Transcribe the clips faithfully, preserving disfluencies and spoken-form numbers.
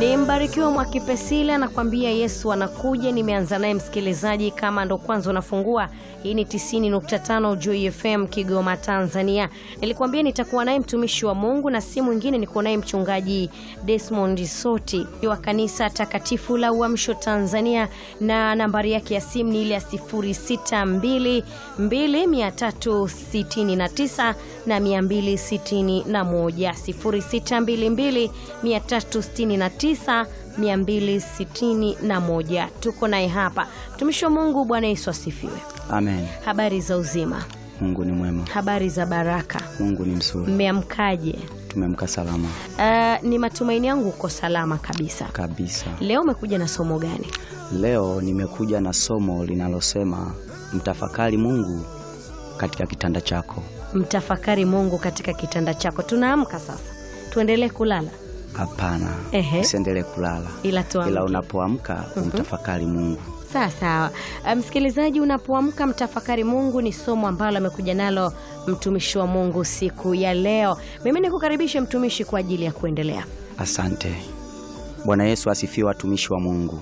Ni Mbarikiwa Mwakipesile anakuambia Yesu anakuja. Nimeanza naye msikilizaji, kama ndo kwanza unafungua, hii ni tisini nukta tano Joy F M Kigoma Tanzania. Nilikwambia nitakuwa naye mtumishi wa Mungu na si mwingine, niko naye mchungaji Desmond Soti wa kanisa takatifu la Uamsho Tanzania, na nambari yake ya simu ni ile ya sifuri sita mbili mbili tatu sita tisa na mbili sita moja sifuri sita mbili mbili tatu sita tisa na mbili sita moja. Tuko naye hapa mtumishi wa Mungu. Bwana Yesu asifiwe. Amen. Habari za uzima? Mungu ni mwema. Habari za baraka? Mungu ni mzuri. Mmeamkaje? Tumemka salama. Uh, ni matumaini yangu uko salama kabisa. Kabisa. Leo umekuja na somo gani? Leo nimekuja na somo linalosema mtafakari Mungu katika kitanda chako. Mtafakari Mungu katika kitanda chako. Tunaamka sasa, tuendelee kulala? Hapana. Usiendelee kulala. Ila tuamke. Ila unapoamka umtafakari Mungu. Sawa sawa. Msikilizaji, unapoamka mtafakari Mungu ni somo ambalo amekuja nalo mtumishi wa Mungu siku ya leo. Mimi nikukaribishe mtumishi kwa ajili ya kuendelea. Asante. Bwana Yesu asifiwe, watumishi wa Mungu.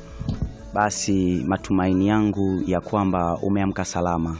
Basi matumaini yangu ya kwamba umeamka salama.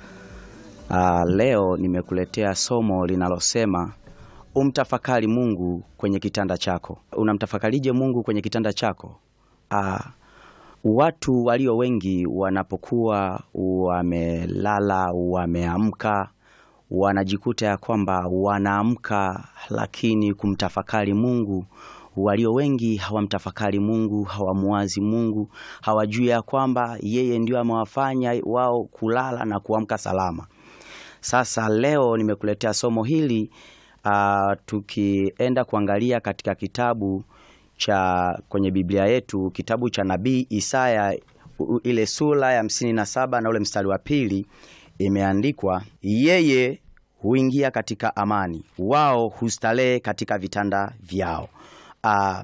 Aa, leo nimekuletea somo linalosema umtafakari Mungu kwenye kitanda chako. Unamtafakarije Mungu kwenye kitanda chako? Aa, watu walio wengi wanapokuwa wamelala, wameamka, wanajikuta ya kwamba wanaamka lakini kumtafakari Mungu. Walio wengi hawamtafakari Mungu, hawamuwazi Mungu, hawajui ya kwamba yeye ndio amewafanya wao kulala na kuamka salama. Sasa leo nimekuletea somo hili uh, tukienda kuangalia katika kitabu cha kwenye Biblia yetu, kitabu cha nabii Isaya, ile sura ya hamsini na saba na ule mstari wa pili, imeandikwa, yeye huingia katika amani, wao hustarehe katika vitanda vyao. Uh,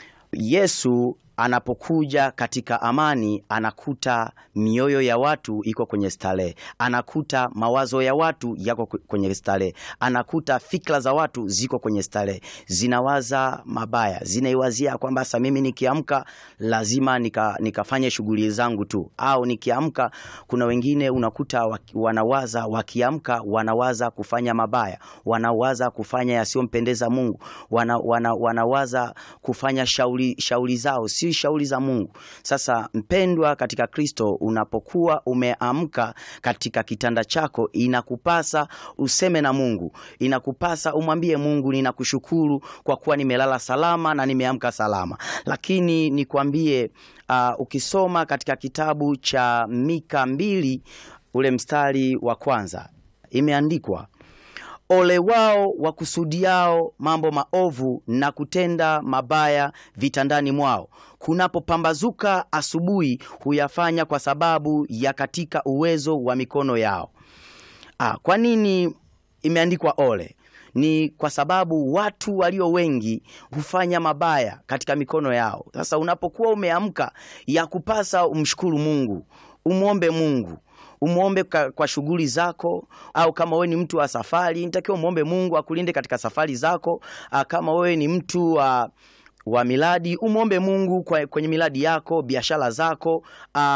Yesu anapokuja katika amani, anakuta mioyo ya watu iko kwenye starehe, anakuta mawazo ya watu yako kwenye starehe, anakuta fikra za watu ziko kwenye starehe, zinawaza mabaya, zinaiwazia kwamba sasa mimi nikiamka lazima nika, nikafanye shughuli zangu tu, au nikiamka. Kuna wengine unakuta waki, wanawaza wakiamka wanawaza kufanya mabaya, wanawaza kufanya yasiyompendeza Mungu, wana, wana, wanawaza kufanya shauri shauri zao, si shauri za Mungu. Sasa mpendwa katika Kristo, unapokuwa umeamka katika kitanda chako, inakupasa useme na Mungu, inakupasa umwambie Mungu, ninakushukuru kwa kuwa nimelala salama na nimeamka salama. Lakini nikwambie, uh, ukisoma katika kitabu cha Mika mbili ule mstari wa kwanza, imeandikwa, ole wao wakusudiao mambo maovu na kutenda mabaya vitandani mwao, kunapopambazuka asubuhi huyafanya kwa sababu ya katika uwezo wa mikono yao. Ah, kwa nini imeandikwa ole? Ni kwa sababu watu walio wengi hufanya mabaya katika mikono yao. Sasa unapokuwa umeamka, ya kupasa umshukuru Mungu, umuombe Mungu, umuombe kwa shughuli zako, au kama wewe ni mtu wa safari, inatakiwa umuombe Mungu akulinde katika safari zako. Kama wewe ni mtu wa wa miladi, umuombe Mungu kwenye miladi yako, biashara zako.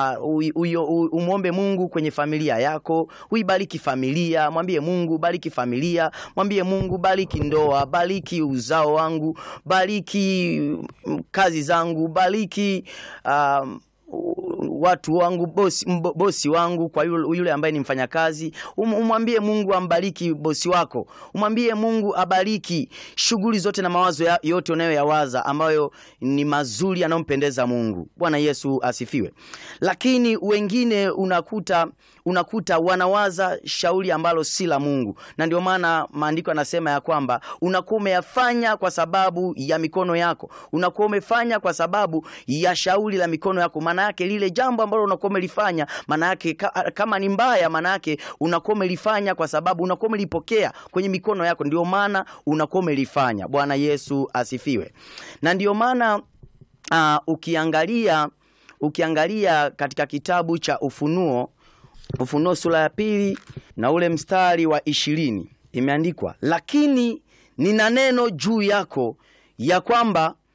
Uh, umuombe Mungu kwenye familia yako, uibariki familia, mwambie Mungu bariki familia, mwambie Mungu bariki ndoa, bariki uzao wangu, bariki kazi zangu, bariki um, watu wangu, bosi, bosi wangu, kwa yule, yule ambaye ni mfanyakazi. Um, umwambie Mungu ambariki bosi wako, umwambie Mungu abariki shughuli zote na mawazo ya, yote unayoyawaza ambayo ni mazuri yanayompendeza Mungu. Bwana Yesu asifiwe. Lakini wengine unakuta unakuta wanawaza shauri ambalo si la Mungu, na ndio maana maandiko yanasema ya kwamba unakuwa umeyafanya kwa sababu ya mikono yako, unakuwa umefanya kwa sababu ya shauri la mikono yako. Maana yake lile jambo ambalo unakuwa umelifanya, maana yake kama ni mbaya, maana yake unakuwa umelifanya kwa sababu unakuwa umelipokea kwenye mikono yako, ndio maana unakuwa umelifanya. Bwana Yesu asifiwe. Na ndio maana uh, ukiangalia ukiangalia katika kitabu cha Ufunuo, Ufunuo sura ya pili na ule mstari wa ishirini, imeandikwa, lakini nina neno juu yako ya kwamba